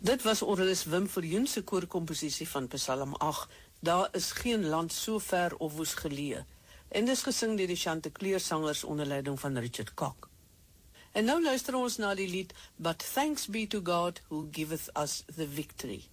Dit was Orlis Wim Viljoen se koorkomposisie van Psalm 8, Daar is geen land so ver of woes geleë, en dis gesing deur die Chanticleer-sangers onder leiding van Richard Cock. En nou luister ons na die lied But Thanks Be to God Who Giveth Us the Victory.